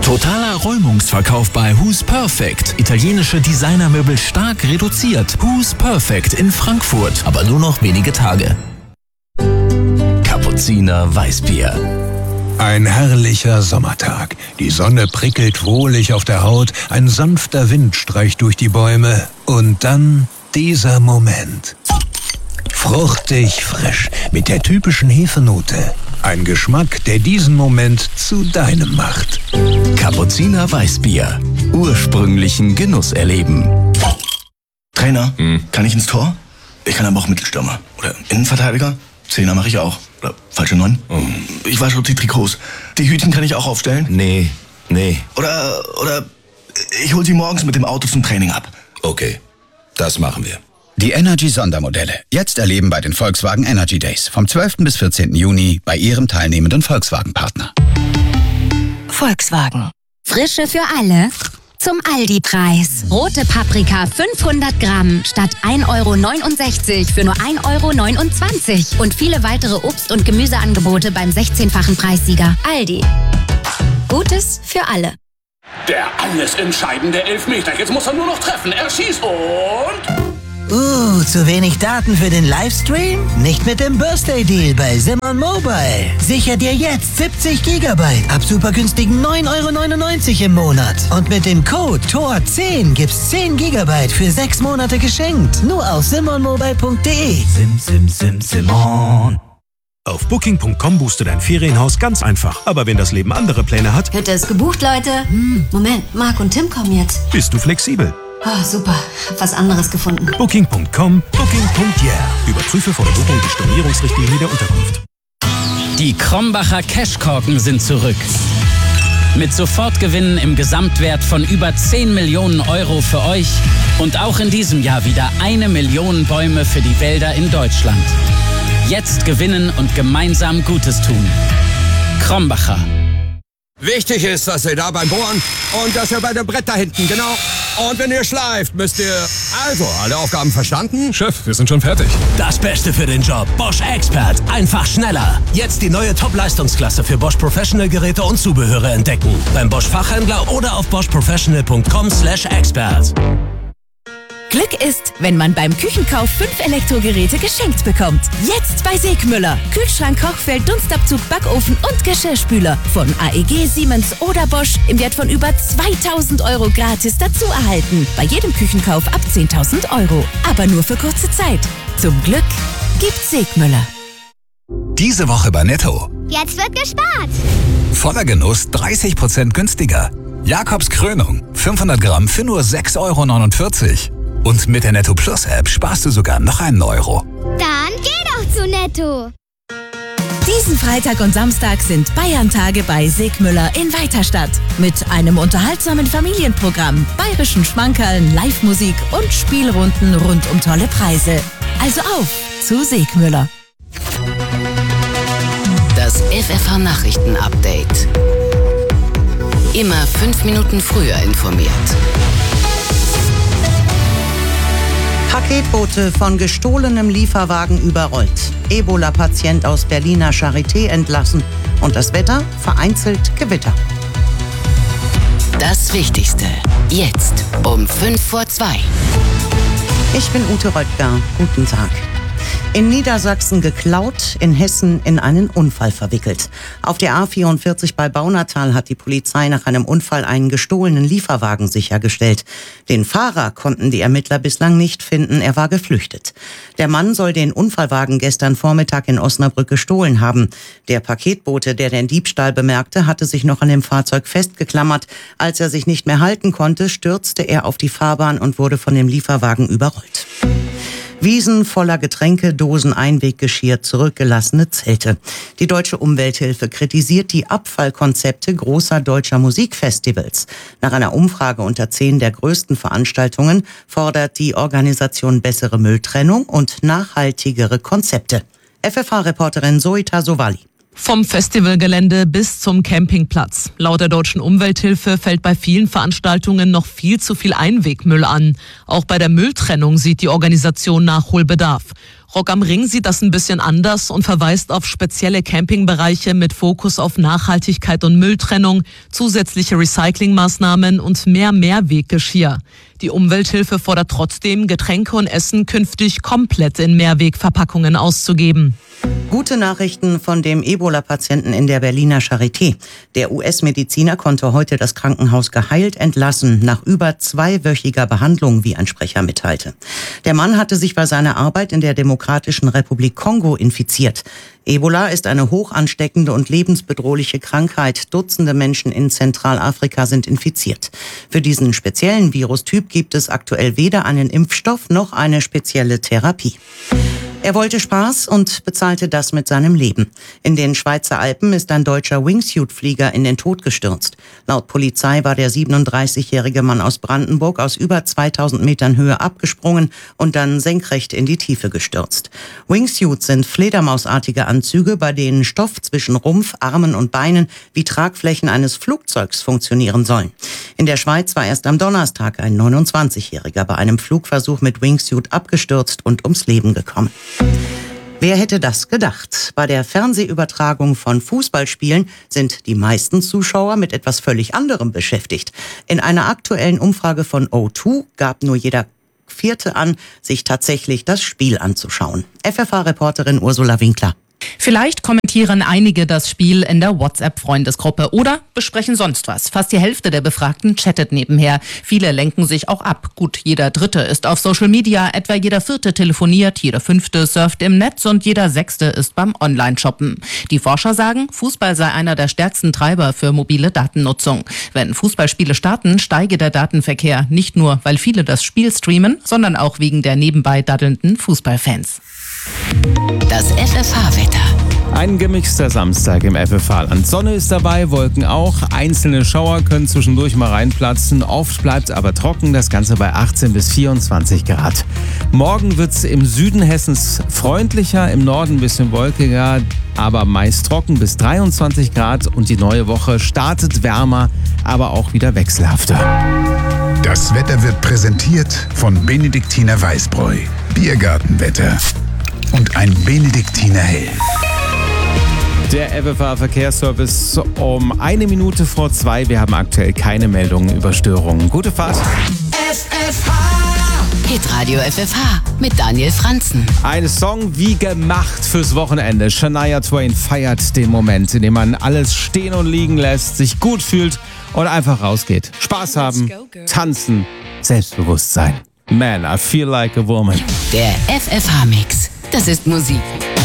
Totaler Räumungsverkauf bei Who's Perfect. Italienische Designermöbel stark reduziert. Who's Perfect in Frankfurt. Aber nur noch wenige Tage. Kapuziner Weißbier. Ein herrlicher Sommertag. Die Sonne prickelt wohlig auf der Haut, ein sanfter Wind streicht durch die Bäume und dann dieser Moment. Fruchtig frisch, mit der typischen Hefenote. Ein Geschmack, der diesen Moment zu deinem macht. Kapuziner Weißbier. Ursprünglichen Genuss erleben. Trainer, kann ich ins Tor? Ich kann aber auch Mittelstürmer. Oder Innenverteidiger? Zehner mache ich auch. Oder falsche 9. Ich wasche die Trikots. Die Hütchen kann ich auch aufstellen? Nee. Oder ich hol sie morgens mit dem Auto zum Training ab. Okay, das machen wir. Die Energy-Sondermodelle. Jetzt erleben bei den Volkswagen Energy Days. Vom 12. bis 14. Juni bei Ihrem teilnehmenden Volkswagen-Partner. Volkswagen. Frische für alle. Zum Aldi-Preis. Rote Paprika 500 Gramm statt 1,69 € für nur 1,29 €. Und viele weitere Obst- und Gemüseangebote beim 16-fachen Preissieger. Aldi. Gutes für alle. Der alles entscheidende Elfmeter. Jetzt muss er nur noch treffen. Er schießt und... zu wenig Daten für den Livestream? Nicht mit dem Birthday-Deal bei Simon Mobile. Sicher dir jetzt 70 GB ab super günstigen 9,99 € im Monat. Und mit dem Code TOR10 gibt's 10 GB für 6 Monate geschenkt. Nur auf simonmobile.de. Simon. Auf Booking.com buchst du dein Ferienhaus ganz einfach. Aber wenn das Leben andere Pläne hat... Hütte ist gebucht, Leute. Moment, Marc und Tim kommen jetzt. Bist du flexibel? Oh, super. Hab was anderes gefunden. Booking.com, Booking.yeah. Überprüfe vor der Buchung die Stornierungsrichtlinie der Unterkunft. Die Krombacher Cashkorken sind zurück. Mit Sofortgewinnen im Gesamtwert von über 10 Millionen € für euch und auch in diesem Jahr wieder 1 Million Bäume für die Wälder in Deutschland. Jetzt gewinnen und gemeinsam Gutes tun. Krombacher. Wichtig ist, dass ihr da beim Bohren und dass ihr bei dem Brett da hinten, genau. Und wenn ihr schleift, müsst ihr... Also, alle Aufgaben verstanden? Chef, wir sind schon fertig. Das Beste für den Job. Bosch Expert. Einfach schneller. Jetzt die neue Top-Leistungsklasse für Bosch Professional-Geräte und Zubehöre entdecken. Beim Bosch Fachhändler oder auf boschprofessional.com/expert. Glück ist, wenn man beim Küchenkauf 5 Elektrogeräte geschenkt bekommt. Jetzt bei Segmüller. Kühlschrank, Kochfeld, Dunstabzug, Backofen und Geschirrspüler. Von AEG, Siemens oder Bosch im Wert von über 2.000 € gratis dazu erhalten. Bei jedem Küchenkauf ab 10.000 €. Aber nur für kurze Zeit. Zum Glück gibt's Segmüller. Diese Woche bei Netto. Jetzt wird gespart. Voller Genuss 30% günstiger. Jakobs Krönung. 500 Gramm für nur 6,49 €. Und mit der Netto Plus App sparst du sogar noch einen Euro. Dann geh doch zu Netto. Diesen Freitag und Samstag sind Bayern-Tage bei Segmüller in Weiterstadt. Mit einem unterhaltsamen Familienprogramm, bayerischen Schmankerln, Live-Musik und Spielrunden rund um tolle Preise. Also auf zu Segmüller. Das FFH-Nachrichten-Update. Immer 5 Minuten früher informiert. Paketboote von gestohlenem Lieferwagen überrollt. Ebola-Patient aus Berliner Charité entlassen. Und das Wetter? Vereinzelt Gewitter. Das Wichtigste. Jetzt um 2:05. Ich bin Ute Röttger. Guten Tag. In Niedersachsen geklaut, in Hessen in einen Unfall verwickelt. Auf der A44 bei Baunatal hat die Polizei nach einem Unfall einen gestohlenen Lieferwagen sichergestellt. Den Fahrer konnten die Ermittler bislang nicht finden, er war geflüchtet. Der Mann soll den Unfallwagen gestern Vormittag in Osnabrück gestohlen haben. Der Paketbote, der den Diebstahl bemerkte, hatte sich noch an dem Fahrzeug festgeklammert. Als er sich nicht mehr halten konnte, stürzte er auf die Fahrbahn und wurde von dem Lieferwagen überrollt. Wiesen voller Getränke, Dosen, Einweggeschirr, zurückgelassene Zelte. Die Deutsche Umwelthilfe kritisiert die Abfallkonzepte großer deutscher Musikfestivals. Nach einer Umfrage unter 10 der größten Veranstaltungen fordert die Organisation bessere Mülltrennung und nachhaltigere Konzepte. FFH-Reporterin Zoe Tasovali. Vom Festivalgelände bis zum Campingplatz. Laut der Deutschen Umwelthilfe fällt bei vielen Veranstaltungen noch viel zu viel Einwegmüll an. Auch bei der Mülltrennung sieht die Organisation Nachholbedarf. Rock am Ring sieht das ein bisschen anders und verweist auf spezielle Campingbereiche mit Fokus auf Nachhaltigkeit und Mülltrennung, zusätzliche Recyclingmaßnahmen und mehr Mehrweggeschirr. Die Umwelthilfe fordert trotzdem, Getränke und Essen künftig komplett in Mehrwegverpackungen auszugeben. Gute Nachrichten von dem Ebola-Patienten in der Berliner Charité. Der US-Mediziner konnte heute das Krankenhaus geheilt entlassen, nach über 2-wöchiger Behandlung, wie ein Sprecher mitteilte. Der Mann hatte sich bei seiner Arbeit in der Demokratischen Republik Kongo infiziert. Ebola ist eine hoch ansteckende und lebensbedrohliche Krankheit. Dutzende Menschen in Zentralafrika sind infiziert. Für diesen speziellen Virustyp gibt es aktuell weder einen Impfstoff noch eine spezielle Therapie. Er wollte Spaß und bezahlte das mit seinem Leben. In den Schweizer Alpen ist ein deutscher Wingsuit-Flieger in den Tod gestürzt. Laut Polizei war der 37-jährige Mann aus Brandenburg aus über 2000 Metern Höhe abgesprungen und dann senkrecht in die Tiefe gestürzt. Wingsuits sind fledermausartige Anzüge, bei denen Stoff zwischen Rumpf, Armen und Beinen wie Tragflächen eines Flugzeugs funktionieren sollen. In der Schweiz war erst am Donnerstag ein 29-jähriger bei einem Flugversuch mit Wingsuit abgestürzt und ums Leben gekommen. Wer hätte das gedacht? Bei der Fernsehübertragung von Fußballspielen sind die meisten Zuschauer mit etwas völlig anderem beschäftigt. In einer aktuellen Umfrage von O2 gab nur jeder Vierte an, sich tatsächlich das Spiel anzuschauen. FFH-Reporterin Ursula Winkler. Vielleicht kommentieren einige das Spiel in der WhatsApp-Freundesgruppe oder besprechen sonst was. Fast die Hälfte der Befragten chattet nebenher. Viele lenken sich auch ab. Gut, jeder Dritte ist auf Social Media, etwa jeder Vierte telefoniert, jeder Fünfte surft im Netz und jeder Sechste ist beim Online-Shoppen. Die Forscher sagen, Fußball sei einer der stärksten Treiber für mobile Datennutzung. Wenn Fußballspiele starten, steige der Datenverkehr. Nicht nur, weil viele das Spiel streamen, sondern auch wegen der nebenbei daddelnden Fußballfans. Das FFH-Wetter. Ein gemixter Samstag im FFH-Land. Sonne ist dabei, Wolken auch. Einzelne Schauer können zwischendurch mal reinplatzen. Oft bleibt es aber trocken, das Ganze bei 18 bis 24 Grad. Morgen wird es im Süden Hessens freundlicher, im Norden ein bisschen wolkiger, aber meist trocken bis 23 Grad. Und die neue Woche startet wärmer, aber auch wieder wechselhafter. Das Wetter wird präsentiert von Benediktiner Weißbräu. Biergartenwetter. Und ein Benediktiner Hell. Der FFH-Verkehrsservice um 1 Minute vor 2. Wir haben aktuell keine Meldungen über Störungen. Gute Fahrt. FFH. Hitradio FFH mit Daniel Franzen. Ein Song wie gemacht fürs Wochenende. Shania Twain feiert den Moment, in dem man alles stehen und liegen lässt, sich gut fühlt und einfach rausgeht. Spaß haben, tanzen, Selbstbewusstsein. Man, I feel like a woman. Der FFH-Mix. Das ist Musik.